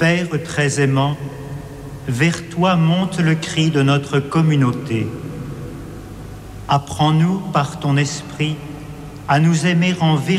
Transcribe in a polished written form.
Père très aimant, vers toi monte le cri de notre communauté. Apprends-nous par ton esprit à nous aimer en vérité